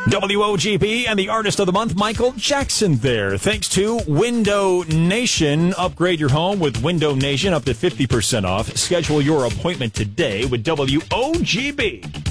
WOGP and the artist of the month, Michael Jackson there. Thanks to Window Nation. Upgrade your home with Window Nation up to 50% off. Schedule your appointment today with WOGB.